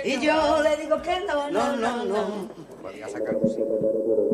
Y yo le digo que no, no, no, no. Podría sacar música.